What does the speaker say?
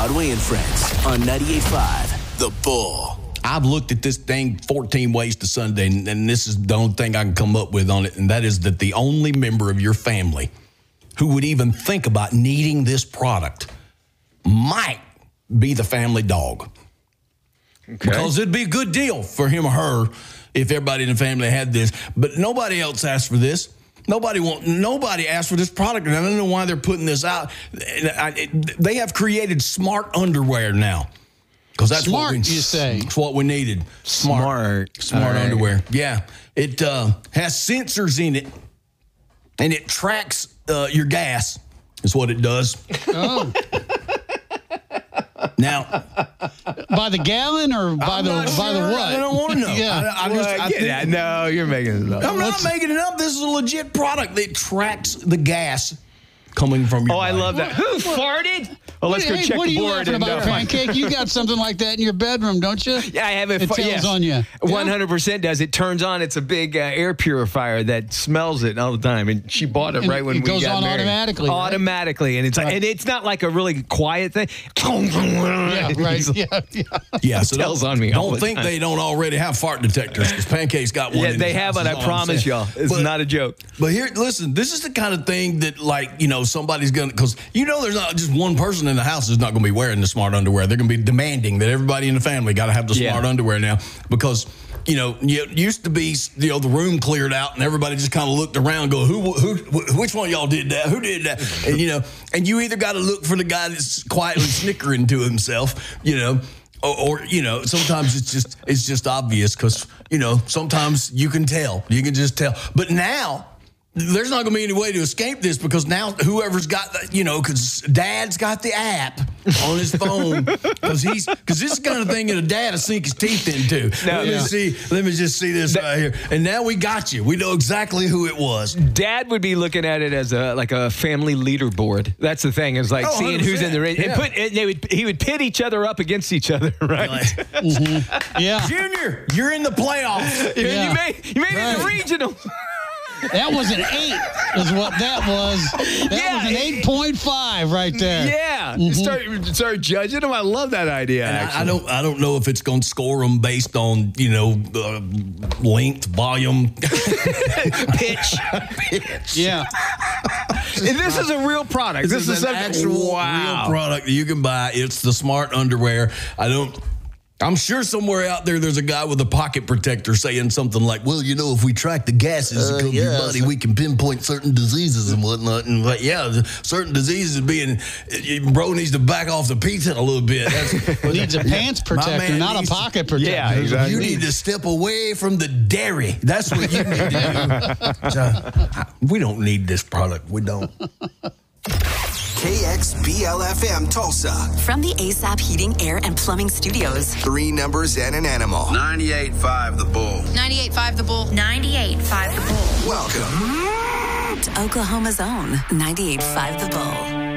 Broadway and Friends on 98.5 The Bull. I've looked at this thing 14 ways to Sunday, and this is the only thing I can come up with on it, and that is that the only member of your family who would even think about needing this product might be the family dog. Okay. Because it'd be a good deal for him or her if everybody in the family had this. But nobody else asked for this. Nobody asked for this product, and I don't know why they're putting this out. They have created smart underwear now. Because that's smart, what we, you say. That's what we needed. Smart underwear. Yeah. It has sensors in it, and it tracks your gas, is what it does. Oh. Now, by the gallon or by the what? I don't want to know. Yeah. No, you're making it up. I'm not making it up. This is a legit product that tracks the gas coming from your body. I love that. Who farted? Well, let's go check the board. What are you laughing about, Pancake? You got something like that in your bedroom, don't you? Yeah, I have it. It tells on you. 100% does. It turns on. It's a big air purifier that smells it all the time. And she bought it right when we got married. It goes on automatically. Automatically. And it's not like a really quiet thing. Yeah, right. Yeah, so it tells on me all Don't the think time. they don't already have fart detectors, because Pancake's got one. Yeah, in they his have house, it. I promise y'all. It's not a joke. But here, listen, this is the kind of thing that, somebody's going to, because there's not just one person in the house that's not going to be wearing the smart underwear. They're going to be demanding that everybody in the family got to have the smart underwear now, because, it used to be, the room cleared out and everybody just kind of looked around and go, which one of y'all did that? Who did that? And, and you either got to look for the guy that's quietly snickering to himself, or sometimes it's just obvious because, sometimes you can just tell. But now, there's not going to be any way to escape this, because now whoever's got that, because Dad's got the app on his phone, because this is the kind of thing that a dad will sink his teeth into. Let me just see this right here. And now we got you. We know exactly who it was. Dad would be looking at it as a family leaderboard. That's the thing. It's like seeing 100%. Who's in the race. And he would pit each other up against each other, right? Mm-hmm. Yeah. Junior, you're in the playoffs. Yeah. You made it in the regional. That was an 8, is what that was. That was an 8.5 right there. Yeah. Start judging them. I love that idea, actually. I don't know if it's going to score them based on, length, volume, pitch. Yeah. And this is a real product. This is an actual real product that you can buy. It's the smart underwear. I'm sure somewhere out there's a guy with a pocket protector saying something like, well, if we track the gases that come to your body, we can pinpoint certain diseases and whatnot. And certain diseases being, bro needs to back off the pizza a little bit. Needs a pants protector, not a pocket protector. Yeah, exactly. You need to step away from the dairy. That's what you need to do. We don't need this product. We don't. KXBL-FM Tulsa. From the ASAP Heating, Air, and Plumbing Studios. 3 numbers and an animal. 98.5 The Bull. 98.5 The Bull. 98.5 The Bull. Welcome to Oklahoma's own 98.5 The Bull.